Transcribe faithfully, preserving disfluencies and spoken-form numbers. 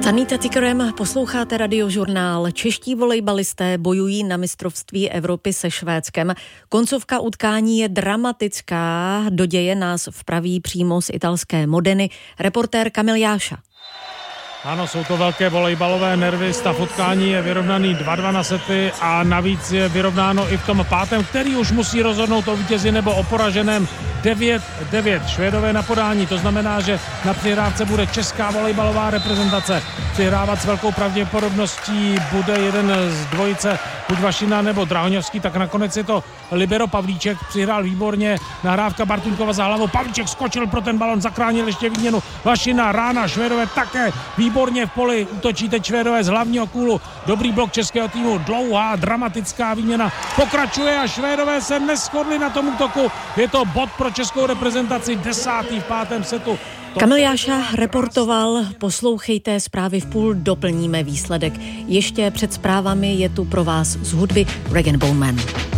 Anita Tikerem, posloucháte Radiožurnál. Čeští volejbalisté bojují na mistrovství Evropy se Švédskem. Koncovka utkání je dramatická. Do děje nás vpraví přímo z italské Modeny reportér Kamil Jáša. Ano, jsou to velké volejbalové nervy, stav utkání je vyrovnaný dva dva na sety a navíc je vyrovnáno i v tom pátém, který už musí rozhodnout o vítězi nebo o poraženém. devět devět. Švédové na podání, to znamená, že na přihrávce bude česká volejbalová reprezentace. Přihrávat s velkou pravděpodobností bude jeden z dvojice, buď Vašina nebo Drahoňovský, tak nakonec je to libero Pavlíček, přihrál výborně, nahrávka Bartuňkova za hlavou, Pavlíček skočil pro ten balon, zachránil ještě výměnu, Vašina, rána, Švédové také výborně v poli, útočí teď Švédové z hlavního kůlu, dobrý blok českého týmu, dlouhá, dramatická výměna pokračuje a Švédové se neshodli na tom útoku, je to bod pro českou reprezentaci, desátý v pátém setu. Kamil Jáša reportoval, poslouchejte zprávy v půl, doplníme výsledek. Ještě před zprávami je tu pro vás z hudby Rag and Bone Man.